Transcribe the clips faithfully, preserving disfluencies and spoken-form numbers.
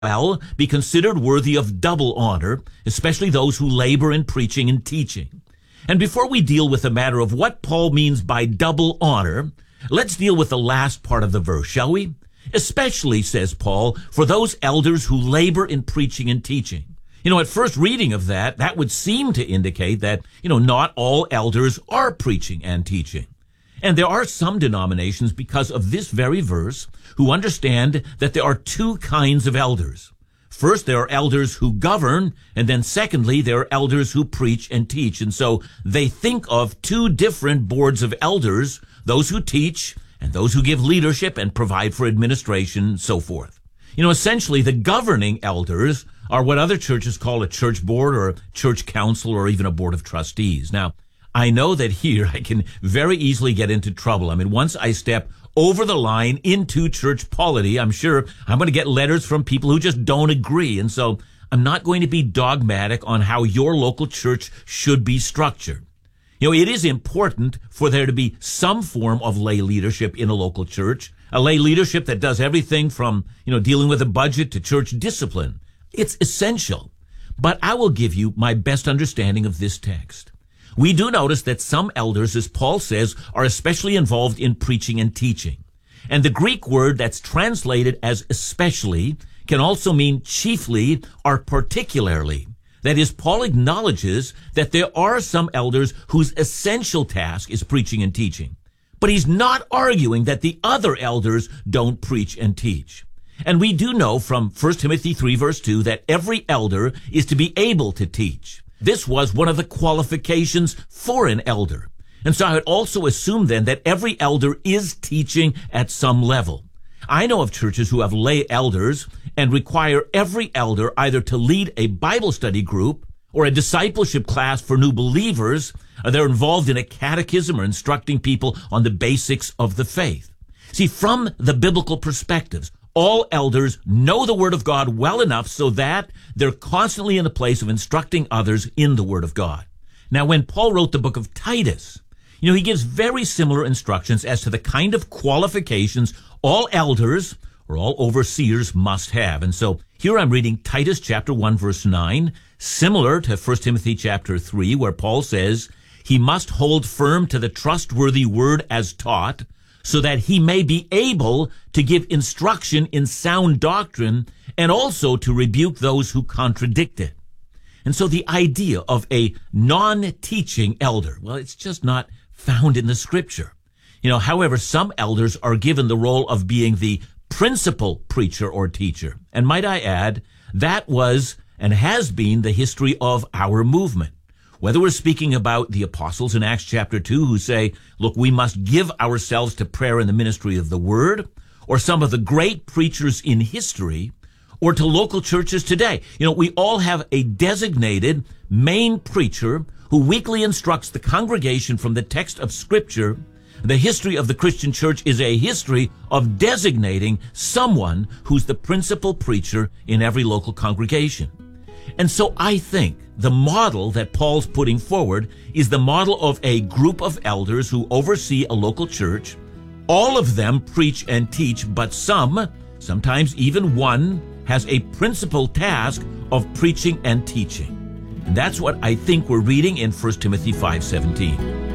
well be considered worthy of double honor, especially those who labor in preaching and teaching. And before we deal with the matter of what Paul means by double honor, let's deal with the last part of the verse, shall we? Especially, says Paul, for those elders who labor in preaching and teaching. You know, at first reading of that, that would seem to indicate that, you know, not all elders are preaching and teaching. And there are some denominations, because of this very verse, who understand that there are two kinds of elders. First, there are elders who govern, and then secondly, there are elders who preach and teach. And so they think of two different boards of elders, those who teach and those who give leadership and provide for administration, and so forth. You know, essentially, the governing elders are what other churches call a church board or a church council or even a board of trustees. Now, I know that here I can very easily get into trouble. I mean, once I step over the line into church polity, I'm sure I'm going to get letters from people who just don't agree. And so I'm not going to be dogmatic on how your local church should be structured. You know, it is important for there to be some form of lay leadership in a local church, a lay leadership that does everything from, you know, dealing with a budget to church discipline. It's essential. But I will give you my best understanding of this text. We do notice that some elders, as Paul says, are especially involved in preaching and teaching. And the Greek word that's translated as especially can also mean chiefly or particularly. That is, Paul acknowledges that there are some elders whose essential task is preaching and teaching. But he's not arguing that the other elders don't preach and teach. And we do know from First Timothy three verse two that every elder is to be able to teach. This was one of the qualifications for an elder. And so I would also assume then that every elder is teaching at some level. I know of churches who have lay elders and require every elder either to lead a Bible study group or a discipleship class for new believers. They're involved in a catechism or instructing people on the basics of the faith. See, from the biblical perspectives, all elders know the Word of God well enough so that they're constantly in the place of instructing others in the Word of God. Now, when Paul wrote the book of Titus, you know, he gives very similar instructions as to the kind of qualifications all elders or all overseers must have. And so here I'm reading Titus chapter one, verse nine, similar to First Timothy chapter three, where Paul says, he must hold firm to the trustworthy word as taught, so that he may be able to give instruction in sound doctrine and also to rebuke those who contradict it. And so the idea of a non-teaching elder, well, it's just not found in the scripture. You know, however, some elders are given the role of being the principal preacher or teacher. And might I add, that was and has been the history of our movement. Whether we're speaking about the apostles in Acts chapter two who say, look, we must give ourselves to prayer and the ministry of the word, or some of the great preachers in history, or to local churches today. You know, we all have a designated main preacher who weekly instructs the congregation from the text of Scripture. The history of the Christian church is a history of designating someone who's the principal preacher in every local congregation. And so I think the model that Paul's putting forward is the model of a group of elders who oversee a local church. All of them preach and teach, but some, sometimes even one, has a principal task of preaching and teaching. And that's what I think we're reading in First Timothy five seventeen.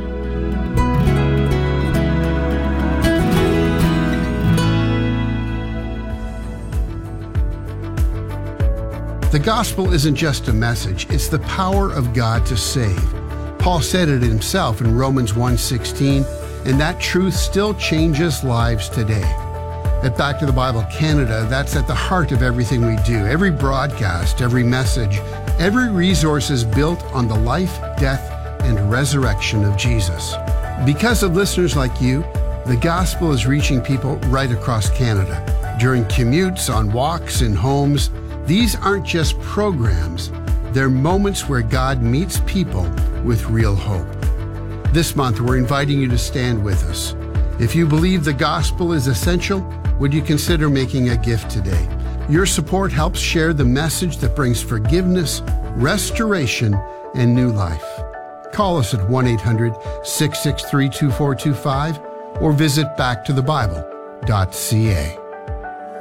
The gospel isn't just a message, it's the power of God to save. Paul said it himself in Romans one sixteen, and that truth still changes lives today. At Back to the Bible Canada, that's at the heart of everything we do. Every broadcast, every message, every resource is built on the life, death, and resurrection of Jesus. Because of listeners like you, the gospel is reaching people right across Canada. During commutes, on walks, in homes, these aren't just programs, they're moments where God meets people with real hope. This month, we're inviting you to stand with us. If you believe the gospel is essential, would you consider making a gift today? Your support helps share the message that brings forgiveness, restoration, and new life. Call us at one eight hundred, six six three, two four two five or visit back to the bible dot c a.